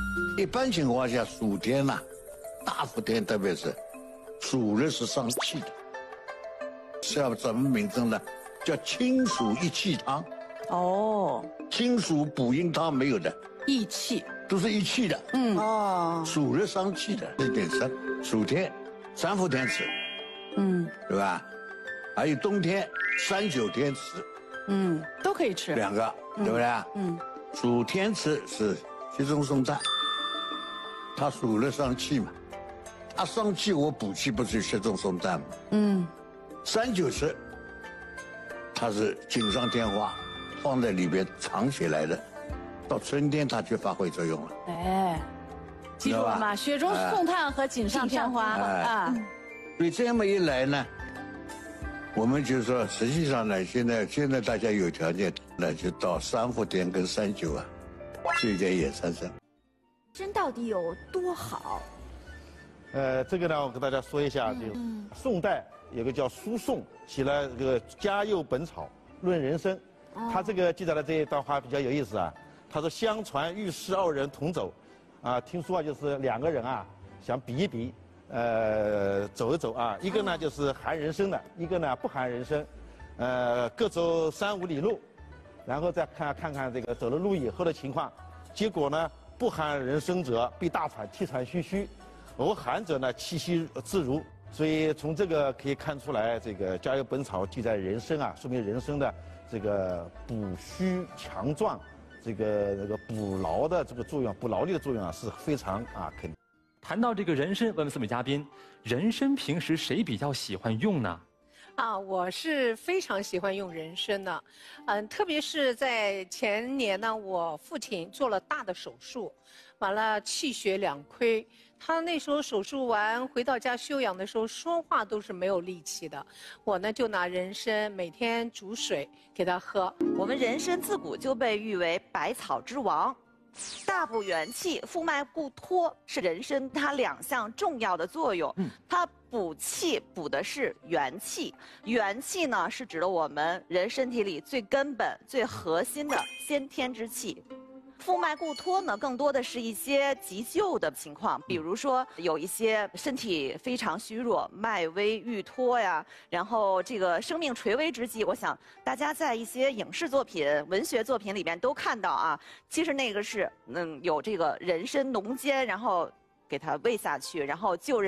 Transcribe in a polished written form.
一般情况下，暑天呐、大伏天特别是，暑热是伤气的，是要怎么名称呢？叫清暑益气汤。 哦， 清暑补阴汤没有的， 益气。 都是益气的。 哦， 暑热伤气的，这点生。暑天3伏天吃，对吧？还有冬天3、9天吃， 都可以吃。 两个，对不对？暑天吃是雪中送炭，它暑热伤气嘛，它伤气我补气不是雪中送炭嘛。3、9吃，它是锦上添花，放在里边藏起来的。到春天它就发挥作用了。 哎，记住了吗？雪中送炭和锦上添花啊。 所以这么一来呢，我们就说，实际上呢，现在大家有条件，那就到3伏天跟3、9啊，做一点野餐生。 参到底有多好？ 这个呢，我跟大家说一下，就宋代有个叫苏颂写了这个《嘉佑本草论人参》，他这个记载的这一段话比较有意思啊。他说：“相传御史2人同走，听说就是2个人啊，想比一比，走一走啊。一个呢就是含人参的，一个呢不含人参，各走3、5里路，然后再看看这个走了路以后的情况。结果呢，不含人参者必大喘，气喘吁吁；而含者呢，气息自如。所以从这个可以看出来，这个《嘉佑本草》记载人参啊，说明人参的这个补虚强壮。”这个补劳的这个作用，补劳力的作用啊是非常肯定。 谈到这个人参，问问4位嘉宾，人参平时谁比较喜欢用呢？ 我是非常喜欢用人参的，特别是在前年呢，我父亲做了大的手术，完了气血两亏，他那时候手术完回到家休养的时候，说话都是没有力气的。我呢就拿人参每天煮水给他喝。 我们人参自古就被誉为百草之王。大补元气、复脉固脱是人参它2项重要的作用。它补气补的是元气，元气呢是指的我们人身体里最根本、最核心的先天之气。复脉固脱呢，更多的是一些急救的情况，比如说有一些身体非常虚弱、脉微欲脱呀，然后这个生命垂危之际，我想大家在一些影视作品、文学作品里面都看到啊，其实那个是有这个人参浓煎，然后给它喂下去，然后救人。